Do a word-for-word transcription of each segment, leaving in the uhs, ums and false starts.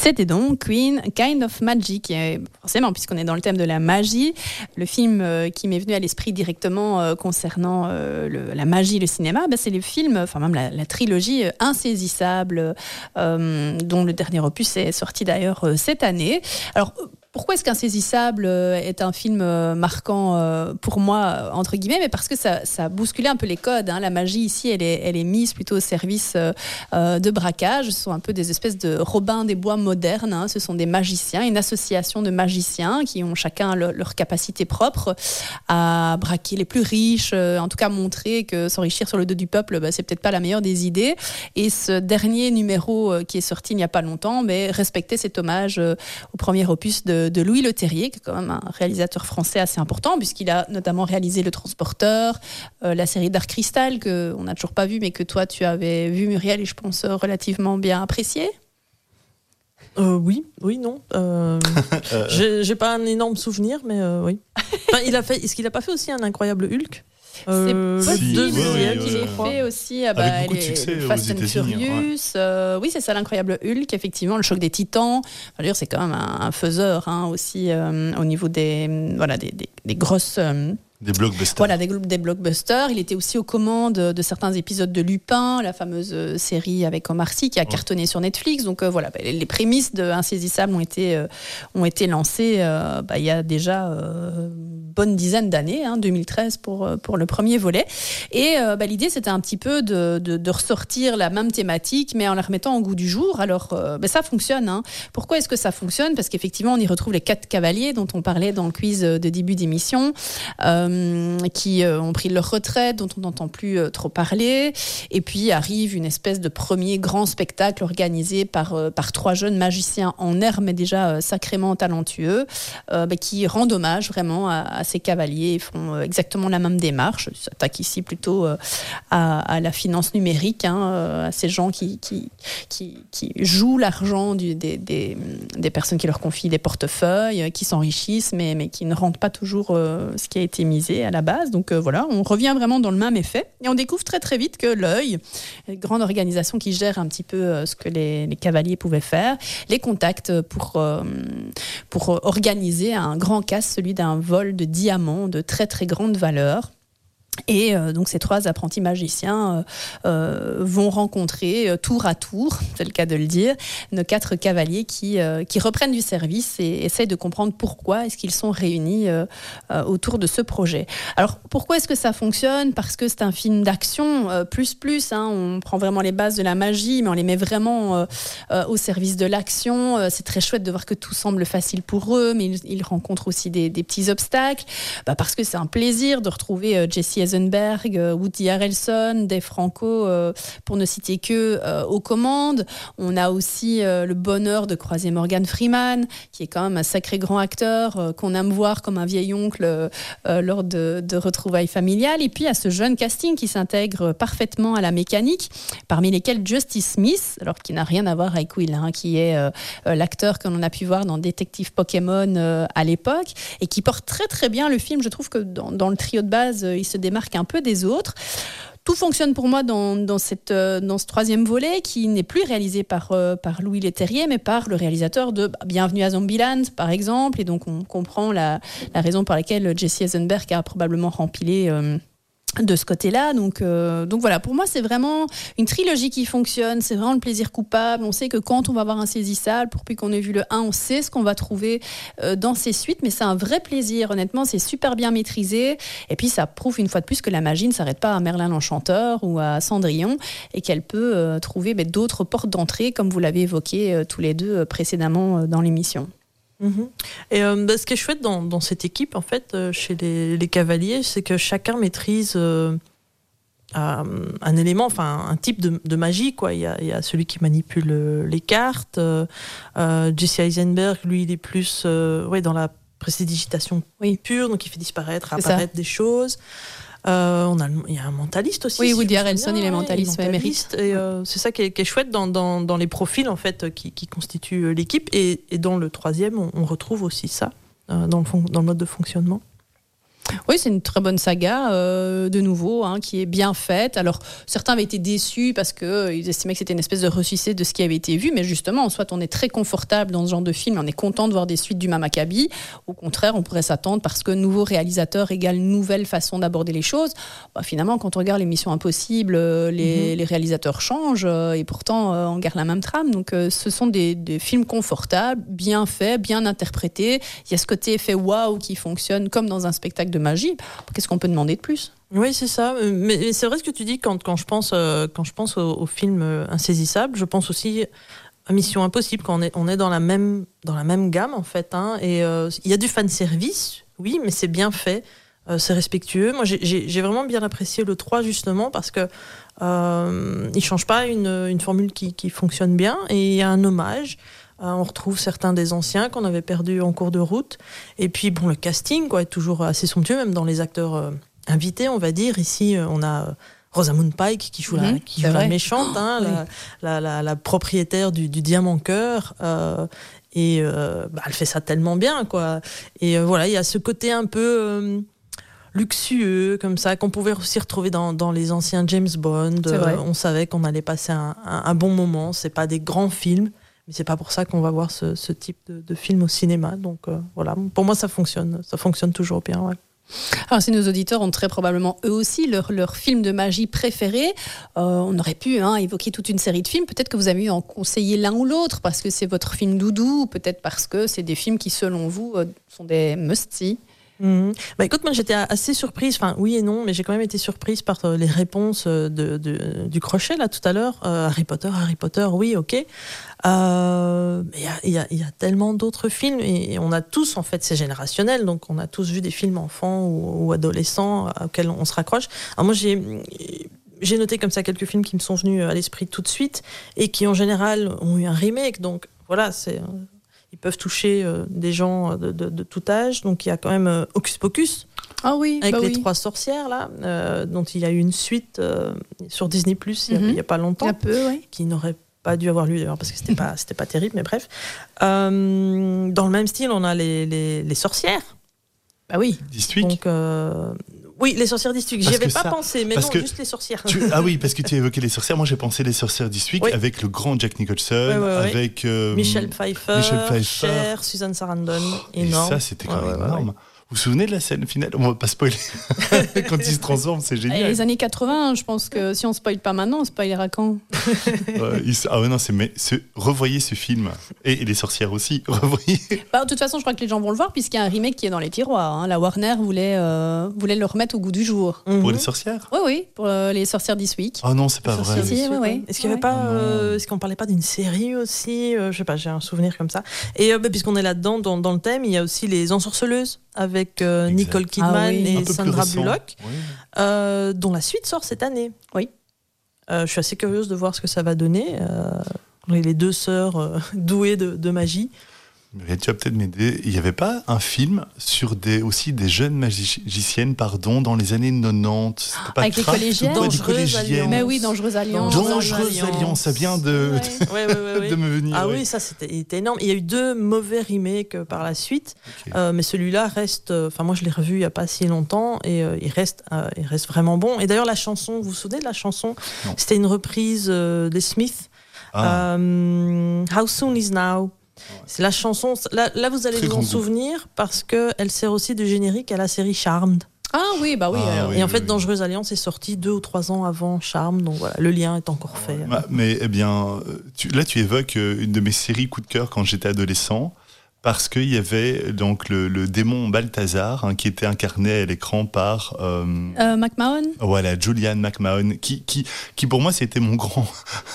C'était donc Queen, Kind of Magic. Et forcément, puisqu'on est dans le thème de la magie, le film euh, qui m'est venu à l'esprit directement euh, concernant euh, le, la magie, le cinéma, bah, c'est le film, enfin même la, la trilogie euh, Insaisissable, euh, dont le dernier opus est sorti d'ailleurs euh, cette année. Alors, pourquoi est-ce qu'Insaisissable est un film marquant pour moi, entre guillemets, mais parce que ça, ça a bousculé un peu les codes. Hein. La magie ici, elle est, elle est mise plutôt au service euh, de braquage. Ce sont un peu des espèces de Robin des Bois modernes. Hein. Ce sont des magiciens, une association de magiciens qui ont chacun le, leur capacité propre à braquer les plus riches, euh, en tout cas montrer que s'enrichir sur le dos du peuple, bah, c'est peut-être pas la meilleure des idées. Et ce dernier numéro euh, qui est sorti il n'y a pas longtemps, mais respectait cet hommage euh, au premier opus de de Louis Leterrier, qui est quand même un réalisateur français assez important, puisqu'il a notamment réalisé Le Transporteur, euh, la série Dark Crystal, qu'on n'a toujours pas vue, mais que toi, tu avais vu, Muriel, et je pense relativement bien apprécié. Euh, oui, oui, non. Euh, j'ai, j'ai pas un énorme souvenir, mais euh, oui. Enfin, il a fait, est-ce qu'il n'a pas fait aussi un incroyable Hulk? Euh, c'est possible oui, oui, oui, qu'il ait fait aussi ah bah, avec beaucoup les, de succès les aux Fast and États-Unis. Furious. Ouais. Euh, oui, c'est ça, l'incroyable Hulk, effectivement, le choc des Titans. Enfin, d'ailleurs, c'est quand même un, un faiseur hein, aussi euh, au niveau des, voilà, des, des, des grosses. Euh, Des blockbusters. Voilà, des, des blockbusters. Il était aussi aux commandes de certains épisodes de Lupin, la fameuse série avec Omar Sy qui a cartonné sur Netflix. Donc euh, voilà, bah, les prémices de Insaisissable ont été, euh, ont été lancées euh, bah, il y a déjà euh, une bonne dizaine d'années, hein, deux mille treize pour, pour le premier volet. Et euh, bah, l'idée, c'était un petit peu de, de, de ressortir la même thématique, mais en la remettant au goût du jour. Alors, euh, bah, ça fonctionne. Hein. Pourquoi est-ce que ça fonctionne ? Parce qu'effectivement, on y retrouve les quatre cavaliers dont on parlait dans le quiz de début d'émission. Euh, qui euh, ont pris leur retraite, dont on n'entend plus euh, trop parler. Et puis arrive une espèce de premier grand spectacle organisé par, euh, par trois jeunes magiciens en herbe, mais déjà euh, sacrément talentueux, euh, bah, qui rendent hommage vraiment à, à ces cavaliers et font euh, exactement la même démarche. Ils s'attaquent ici plutôt euh, à, à la finance numérique, hein, euh, à ces gens qui, qui, qui, qui jouent l'argent du, des, des, des personnes qui leur confient des portefeuilles, qui s'enrichissent, mais, mais qui ne rendent pas toujours euh, ce qui a été mis à la base. Donc euh, voilà, on revient vraiment dans le même effet et on découvre très très vite que l'œil, une grande organisation qui gère un petit peu euh, ce que les, les cavaliers pouvaient faire, les contacts pour, euh, pour organiser un grand casse, celui d'un vol de diamants de très très grande valeur. Et euh, donc ces trois apprentis magiciens euh, euh, vont rencontrer euh, tour à tour, c'est le cas de le dire, nos quatre cavaliers qui, euh, qui reprennent du service et essayent de comprendre pourquoi est-ce qu'ils sont réunis euh, euh, autour de ce projet. Alors pourquoi est-ce que ça fonctionne ? Parce que c'est un film d'action euh, plus plus, hein, on prend vraiment les bases de la magie, mais on les met vraiment euh, euh, au service de l'action. Euh, c'est très chouette de voir que tout semble facile pour eux, mais ils, ils rencontrent aussi des, des petits obstacles, bah, parce que c'est un plaisir de retrouver euh, Jesse Eisenberg, Woody Harrelson, Dave Franco, euh, pour ne citer que euh, aux commandes. On a aussi euh, le bonheur de croiser Morgan Freeman, qui est quand même un sacré grand acteur, euh, qu'on aime voir comme un vieil oncle euh, lors de, de retrouvailles familiales. Et puis à ce jeune casting qui s'intègre parfaitement à la mécanique, parmi lesquels Justice Smith, alors qui n'a rien à voir avec Will, hein, qui est euh, l'acteur que l'on a pu voir dans Détective Pokémon euh, à l'époque, et qui porte très très bien le film. Je trouve que dans, dans le trio de base, euh, il se démarque un peu des autres. Tout fonctionne pour moi dans, dans, cette, dans ce troisième volet qui n'est plus réalisé par, euh, par Louis Leterrier, mais par le réalisateur de bah, Bienvenue à Zombieland, par exemple. Et donc, on comprend la, la raison pour laquelle Jesse Eisenberg a probablement rempilé euh, de ce côté-là. Donc, euh, donc voilà, pour moi, c'est vraiment une trilogie qui fonctionne. C'est vraiment le plaisir coupable. On sait que quand on va voir Insaisissable, pour plus qu'on ait vu le un, on sait ce qu'on va trouver euh, dans ses suites. Mais c'est un vrai plaisir. Honnêtement, c'est super bien maîtrisé. Et puis, ça prouve une fois de plus que la magie ne s'arrête pas à Merlin l'Enchanteur ou à Cendrillon et qu'elle peut euh, trouver bah, d'autres portes d'entrée, comme vous l'avez évoqué euh, tous les deux euh, précédemment euh, dans l'émission. Mmh. Et euh, bah, ce qui est chouette dans, dans cette équipe, en fait, euh, chez les, les cavaliers, c'est que chacun maîtrise euh, un, un élément, enfin un type de, de magie, quoi. Il y a, il y a celui qui manipule euh, les cartes. Euh, euh, Jesse Eisenberg, lui, il est plus euh, ouais, dans la précédigitation oui. pure, donc il fait disparaître, c'est apparaître ça. Des choses. Euh, on a, il y a un mentaliste aussi. Oui, si Woody Harrelson, il est mentaliste, ouais, mentaliste et euh, c'est ça qui est, qui est chouette dans, dans, dans les profils en fait qui, qui constituent l'équipe. Et, et dans le troisième, on, on retrouve aussi ça euh, dans, le fon- dans le mode de fonctionnement. Oui, c'est une très bonne saga, euh, de nouveau, hein, qui est bien faite. Alors, certains avaient été déçus parce qu'ils euh, estimaient que c'était une espèce de ressuscité de ce qui avait été vu, mais justement, soit on est très confortable dans ce genre de film, on est content de voir des suites du Mamakabi. Au contraire, on pourrait s'attendre parce que nouveau réalisateur égale nouvelle façon d'aborder les choses. Bah, finalement, quand on regarde les Missions Impossibles, euh, les, mm-hmm. les réalisateurs changent euh, et pourtant, euh, on garde la même trame. Donc, euh, ce sont des, des films confortables, bien faits, bien interprétés. Il y a ce côté effet waouh qui fonctionne comme dans un spectacle de magie. Qu'est-ce qu'on peut demander de plus ? Oui, c'est ça. Mais c'est vrai ce que tu dis quand, quand je pense, euh, quand je pense au, au film Insaisissable. Je pense aussi à Mission Impossible, quand on est, on est dans, la même, dans la même gamme, en fait. Hein, et il euh, y a du fanservice, oui, mais c'est bien fait. Euh, c'est respectueux. Moi, j'ai, j'ai, j'ai vraiment bien apprécié le trois, justement, parce que euh, il ne change pas une, une formule qui, qui fonctionne bien. Et il y a un hommage. Euh, on retrouve certains des anciens qu'on avait perdus en cours de route. Et puis, bon, le casting quoi, est toujours assez somptueux, même dans les acteurs euh, invités, on va dire. Ici, euh, on a euh, Rosamund Pike qui joue, mmh, la, qui joue la méchante, hein, oui. la, la, la, la propriétaire du, du Diamant Cœur. Euh, et euh, bah, elle fait ça tellement bien, quoi. Et euh, voilà, il y a ce côté un peu euh, luxueux, comme ça, qu'on pouvait aussi retrouver dans, dans les anciens James Bond. Euh, on savait qu'on allait passer un, un, un bon moment. C'est pas des grands films. Mais c'est pas pour ça qu'on va voir ce, ce type de, de film au cinéma. Donc euh, voilà, pour moi ça fonctionne, ça fonctionne toujours bien. Ouais. Alors si nos auditeurs ont très probablement eux aussi leur, leur film de magie préféré, euh, on aurait pu hein, évoquer toute une série de films. Peut-être que vous avez eu en conseiller l'un ou l'autre parce que c'est votre film doudou, ou peut-être parce que c'est des films qui selon vous euh, sont des must-see. Mmh. Bah écoute, moi j'étais assez surprise, enfin oui et non, mais j'ai quand même été surprise par euh, les réponses de, de, du crochet là tout à l'heure. Euh, Harry Potter, Harry Potter, oui, ok. Euh, il y a, y a, y a tellement d'autres films et, et on a tous, en fait, c'est générationnel, donc on a tous vu des films enfants ou, ou adolescents auxquels on se raccroche. Alors moi j'ai... J'ai noté comme ça quelques films qui me sont venus à l'esprit tout de suite et qui en général ont eu un remake, donc voilà, c'est... Ils peuvent toucher euh, des gens de, de, de tout âge. Donc il y a quand même euh, Hocus Pocus, ah oui, avec bah les oui. trois sorcières là, euh, dont il y a eu une suite euh, sur Disney plus, il mm-hmm. n'y a, a pas longtemps, un peu, oui. qui n'aurait pas dû avoir lieu d'ailleurs parce que c'était pas c'était pas terrible, mais bref. Euh, dans le même style, on a les les, les sorcières. Bah oui. D'Eastwick. Donc euh, oui, les sorcières d'Eastwick. J'y avais pas ça, pensé, mais non, juste les sorcières. Tu, ah oui, parce que tu as évoqué les sorcières. Moi, j'ai pensé les sorcières d'Eastwick oui. avec le grand Jack Nicholson, oui, oui, oui. avec euh, Michel Pfeiffer, Michel Pfeiffer, Cher, Susan Sarandon, énorme. Et ça, c'était quand ouais, même ouais, énorme. Ouais. Vous vous souvenez de la scène finale ? On va pas spoiler. Quand il se transforme, c'est génial. Et les années quatre-vingts, je pense que si on spoile pas maintenant, on spoilera quand ? ouais, il, Ah ouais, non, c'est, mais, c'est, revoyez ce film. Et, et les sorcières aussi, revoyez. Bah, de toute façon, je crois que les gens vont le voir, puisqu'il y a un remake qui est dans les tiroirs. Hein. La Warner voulait, euh, voulait le remettre au goût du jour. Mm-hmm. Pour les sorcières ? Oui, oui, pour euh, les sorcières d'Eastwick. Oh non, c'est pas vrai. Si, oui, oui. Est-ce qu'il y avait pas, euh, est-ce qu'on parlait pas d'une série aussi euh, Je sais pas, j'ai un souvenir comme ça. Et euh, bah, puisqu'on est là-dedans, dans, dans le thème, il y a aussi les Ensorceleuses avec euh, Nicole Kidman ah, oui. et Sandra Bullock, oui. euh, dont la suite sort cette année. Oui. Euh, je suis assez curieuse de voir ce que ça va donner. Euh, les deux sœurs euh, douées de, de magie. Mais tu vas peut-être m'aider. Il n'y avait pas un film sur des, aussi des jeunes magiciennes pardon, dans les années quatre-vingt-dix C'était pas avec les collégiennes Dangereuse Alliance. Mais oui, Dangereuse Alliance. Dangereuse Alliance, ça vient de, ouais. Ouais, ouais, ouais. de me venir. Ah ouais. oui, ça c'était, c'était énorme. Il y a eu deux mauvais remakes par la suite, okay. euh, mais celui-là reste. Enfin, moi je l'ai revu il n'y a pas si longtemps et euh, il, reste, euh, il reste vraiment bon. Et d'ailleurs, la chanson, vous vous souvenez de la chanson ? Non. C'était une reprise euh, des Smiths. Ah. Euh, How Soon Is Now ? C'est la chanson. Là, là vous allez Très vous en souvenir goût. Parce qu'elle sert aussi de générique à la série Charmed. Ah oui, bah oui. Ah, alors. oui et en oui, fait, oui. Dangereuse Alliance est sortie deux ou trois ans avant Charmed, donc voilà, le lien est encore fait. Ah, mais eh bien, tu, là, tu évoques une de mes séries coup de cœur quand j'étais adolescent, parce qu'il y avait donc le, le démon Balthazar hein, qui était incarné à l'écran par euh, euh, McMahon. Voilà, Julianne McMahon, qui, qui, qui pour moi c'était mon grand,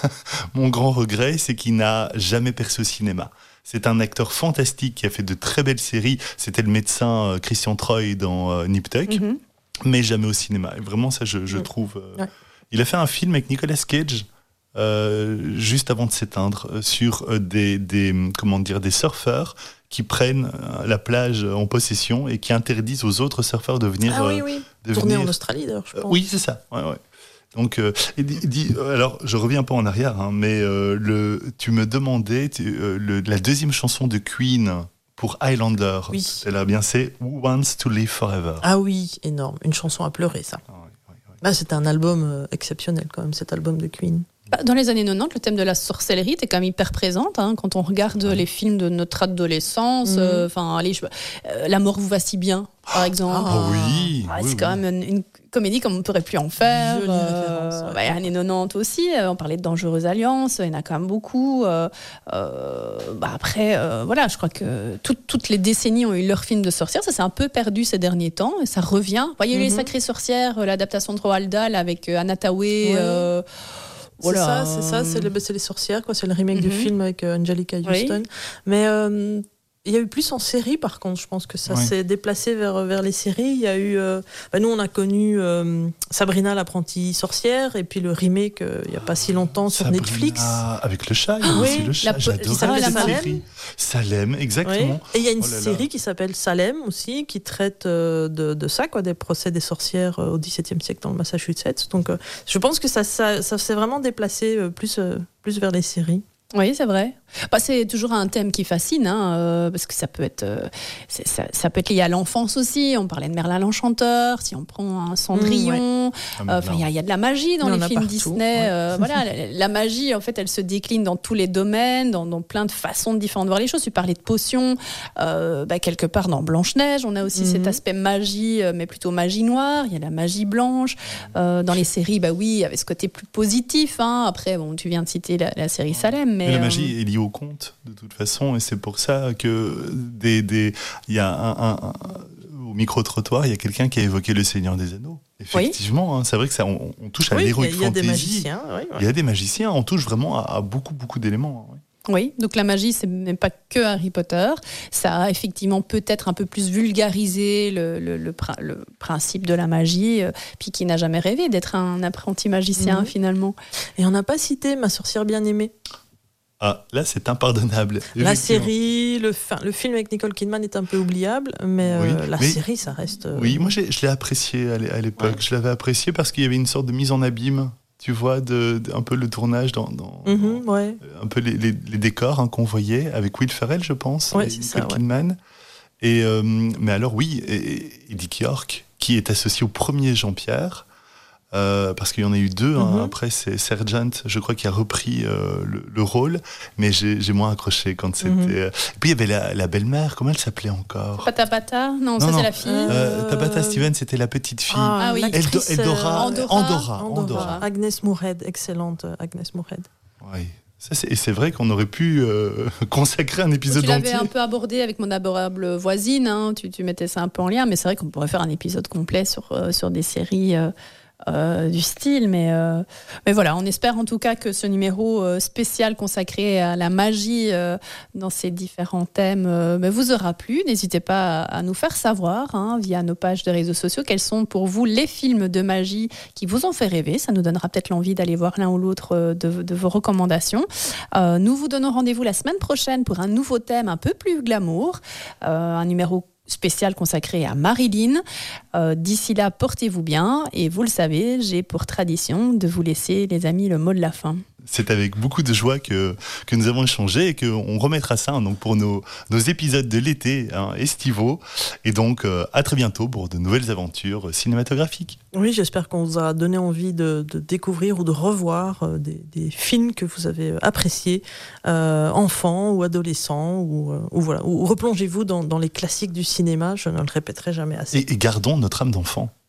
mon grand regret, c'est qu'il n'a jamais percé au cinéma. C'est un acteur fantastique qui a fait de très belles séries. C'était le médecin euh, Christian Troy dans euh, Nip Tuck, mm-hmm. mais jamais au cinéma. Et vraiment, ça, je, je mm. trouve. Euh... Ouais. Il a fait un film avec Nicolas Cage euh, juste avant de s'éteindre sur euh, des, des comment dire des surfeurs qui prennent euh, la plage en possession et qui interdisent aux autres surfeurs de venir. Ah oui, oui. De Tourner venir... en Australie d'ailleurs, je pense. Euh, oui, c'est ça. Ouais, ouais. Donc, euh, et dit, dit, alors, je reviens pas en arrière, hein, mais euh, le, tu me demandais tu, euh, le, la deuxième chanson de Queen pour Highlander. Oui. C'est là bien, c'est Who Wants to Live Forever. Ah oui, énorme. Une chanson à pleurer, ça. Ah, oui, oui, oui. Là, c'était un album euh, exceptionnel, quand même, cet album de Queen. Dans les années quatre-vingt-dix, le thème de la sorcellerie était quand même hyper présent. Hein, quand on regarde les films de notre adolescence, enfin, mmh. euh, allez, je, euh, La mort vous va si bien, par exemple. Ah oui, ah, oui c'est oui. quand même une, une comédie comme on ne pourrait plus en faire. Jolie euh, référence. Ouais. Bah, années quatre-vingt-dix aussi, euh, on parlait de Dangereuse Alliance, il y en a quand même beaucoup. Euh, euh, bah, après, euh, voilà, je crois que tout, toutes les décennies ont eu leur film de sorcière. Ça s'est un peu perdu ces derniers temps et ça revient. Bah, il y a eu mmh. Les Sacrées Sorcières, l'adaptation de Roald Dahl avec euh, Anna Thaoué. Ouais. Euh, Voilà. C'est ça, c'est ça, c'est, le, c'est les sorcières, quoi. C'est le remake mm-hmm. du film avec euh, Angelica Houston. Oui. Mais euh, il y a eu plus en série, par contre. Je pense que ça oui. s'est déplacé vers, vers les séries. Il y a eu, euh, bah, nous, on a connu euh, Sabrina l'apprentie sorcière, et puis le remake euh, il n'y a pas si longtemps sur Sabrina, Netflix. Avec le chat, il y a aussi le chat. J'adore cette série. Salem, exactement. Oui. Et il y a une oh série qui s'appelle Salem aussi, qui traite euh, de, de ça, quoi, des procès des sorcières euh, au dix-septième siècle dans le Massachusetts. Donc, euh, je pense que ça, ça, ça s'est vraiment déplacé euh, plus, euh, plus vers les séries. Oui, c'est vrai. Bah, c'est toujours un thème qui fascine, hein, euh, parce que ça peut être, euh, c'est, ça, ça peut être lié à l'enfance aussi. On parlait de Merlin l'Enchanteur. Si on prend un Cendrillon, mmh, ouais. euh, il y, y a de la magie dans les films partout, Disney. Ouais. Euh, voilà, la, la magie, en fait, elle se décline dans tous les domaines, dans, dans plein de façons différentes de voir les choses. Tu parlais de potions, euh, bah, quelque part dans Blanche-Neige, on a aussi mmh. cet aspect magie, mais plutôt magie noire. Il y a la magie blanche. Euh, dans les séries, bah oui, il y avait ce côté plus positif. Hein. Après, bon, tu viens de citer la, la série Salem, mais, mais la magie euh... est liée au conte de toute façon, et c'est pour ça que des, des, il y a un, un, un, au micro-trottoir, il y a quelqu'un qui a évoqué le Seigneur des Anneaux. Effectivement, oui. hein, c'est vrai que ça, on, on touche à oui, l'héroïque fantasy. Il y a des magiciens. Oui, oui. Il y a des magiciens, on touche vraiment à, à beaucoup, beaucoup d'éléments. Oui. Oui, donc la magie, ce n'est pas que Harry Potter. Ça a effectivement peut-être un peu plus vulgarisé le, le, le, le principe de la magie, euh, puis qui n'a jamais rêvé d'être un apprenti magicien mmh. finalement. Et on n'a pas cité Ma sorcière bien-aimée. Ah, là, c'est impardonnable. La série, le, fin, le film avec Nicole Kidman est un peu oubliable, mais oui, euh, la mais, série, ça reste... Euh... Oui, moi, j'ai, je l'ai apprécié à l'époque. Ouais. Je l'avais apprécié parce qu'il y avait une sorte de mise en abîme, tu vois, de, de, un peu le tournage, dans, dans, mm-hmm, dans ouais. un peu les, les, les décors hein, qu'on voyait, avec Will Ferrell, je pense, ouais, et c'est Nicole ça, Kidman. Ouais. Et, euh, mais alors, oui, et, et Dick York, qui est associé au premier Jean-Pierre, Euh, parce qu'il y en a eu deux. Hein. Mm-hmm. Après, c'est Sergeant, je crois, qui a repris euh, le, le rôle, mais j'ai, j'ai moins accroché quand c'était. Mm-hmm. Et puis il y avait la, la belle-mère. Comment elle s'appelait encore? Pas Tabata. Non, non, ça non. c'est la fille. Euh, Tabata Stevens, c'était la petite fille. Ah, ah oui. Eldo- Eldora, Andorra. Andorra. Andorra. Andorra. Agnès Moorehead, excellente Agnès Moorehead. Oui. Ça, c'est, et c'est vrai qu'on aurait pu euh, consacrer un épisode entier. Tu l'avais entier. un peu abordé avec Mon adorable voisine. Hein. Tu, tu mettais ça un peu en lien, mais c'est vrai qu'on pourrait faire un épisode complet sur euh, sur des séries. Euh, Euh, du style, mais, euh, mais voilà, on espère en tout cas que ce numéro euh, spécial consacré à la magie euh, dans ces différents thèmes euh, bah, vous aura plu. N'hésitez pas à, à nous faire savoir hein, via nos pages de réseaux sociaux quels sont pour vous les films de magie qui vous ont fait rêver. Ça nous donnera peut-être l'envie d'aller voir l'un ou l'autre de, de vos recommandations. Euh, nous vous donnons rendez-vous la semaine prochaine pour un nouveau thème un peu plus glamour, euh, un numéro spécial consacré à Marilyn. Euh, d'ici là, portez-vous bien. Et vous le savez, j'ai pour tradition de vous laisser, les amis, le mot de la fin. C'est avec beaucoup de joie que, que nous avons échangé et qu'on remettra ça hein, donc pour nos, nos épisodes de l'été hein, estivaux. Et donc, euh, à très bientôt pour de nouvelles aventures cinématographiques. Oui, j'espère qu'on vous a donné envie de, de découvrir ou de revoir euh, des, des films que vous avez appréciés, euh, enfants ou adolescents, ou, euh, ou, voilà, ou replongez-vous dans, dans les classiques du cinéma. Je ne le répéterai jamais assez. Et, et gardons notre âme d'enfant.